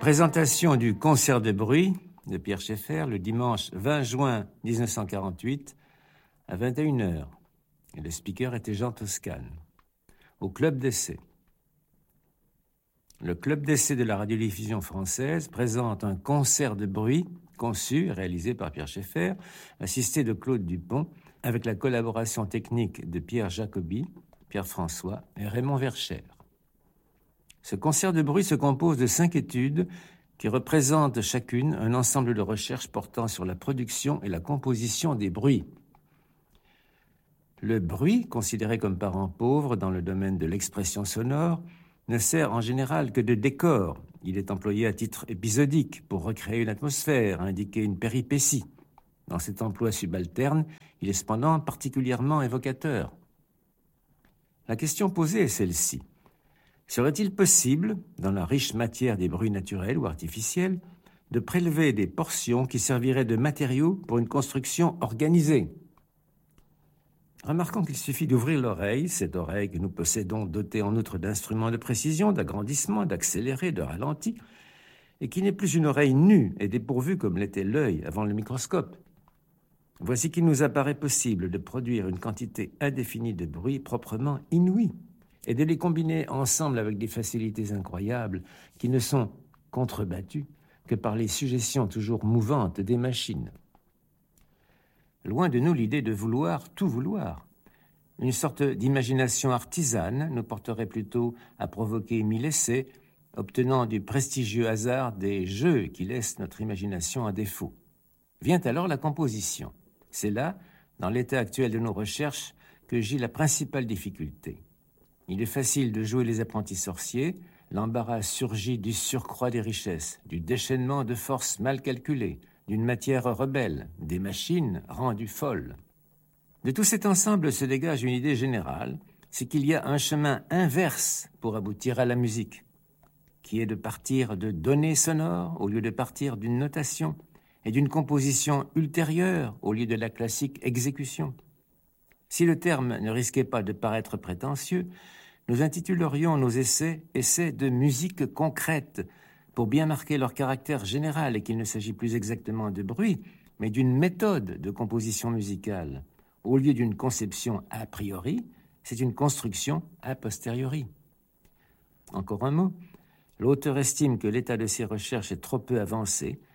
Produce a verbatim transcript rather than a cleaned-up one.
Présentation du concert de bruit de Pierre Schaeffer le dimanche vingt juin mille neuf cent quarante-huit à vingt et une heures. Et le speaker était Jean Toscane, au Club d'essai. Le Club d'essai de la radiodiffusion française présente un concert de bruit conçu et réalisé par Pierre Schaeffer, assisté de Claude Dupont, avec la collaboration technique de Pierre Jacobi, Pierre François et Raymond Verchères. Ce concert de bruit se compose de cinq études qui représentent chacune un ensemble de recherches portant sur la production et la composition des bruits. Le bruit, considéré comme parent pauvre dans le domaine de l'expression sonore, ne sert en général que de décor. Il est employé à titre épisodique pour recréer une atmosphère, indiquer une péripétie. Dans cet emploi subalterne, il est cependant particulièrement évocateur. La question posée est celle-ci. Serait-il possible, dans la riche matière des bruits naturels ou artificiels, de prélever des portions qui serviraient de matériaux pour une construction organisée ? Remarquons qu'il suffit d'ouvrir l'oreille, cette oreille que nous possédons dotée en outre d'instruments de précision, d'agrandissement, d'accéléré, de ralenti, et qui n'est plus une oreille nue et dépourvue comme l'était l'œil avant le microscope. Voici qu'il nous apparaît possible de produire une quantité indéfinie de bruits proprement inouïs, et de les combiner ensemble avec des facilités incroyables qui ne sont contrebattues que par les suggestions toujours mouvantes des machines. Loin de nous l'idée de vouloir tout vouloir. Une sorte d'imagination artisane nous porterait plutôt à provoquer mille essais, obtenant du prestigieux hasard des jeux qui laissent notre imagination à défaut. Vient alors la composition. C'est là, dans l'état actuel de nos recherches, que gît la principale difficulté. Il est facile de jouer les apprentis sorciers, l'embarras surgit du surcroît des richesses, du déchaînement de forces mal calculées, d'une matière rebelle, des machines rendues folles. De tout cet ensemble se dégage une idée générale, c'est qu'il y a un chemin inverse pour aboutir à la musique, qui est de partir de données sonores au lieu de partir d'une notation, et d'une composition ultérieure au lieu de la classique exécution. Si le terme ne risquait pas de paraître prétentieux, nous intitulerions nos essais « Essais de musique concrète » pour bien marquer leur caractère général et qu'il ne s'agit plus exactement de bruit, mais d'une méthode de composition musicale. Au lieu d'une conception a priori, c'est une construction a posteriori. Encore un mot, l'auteur estime que l'état de ses recherches est trop peu avancé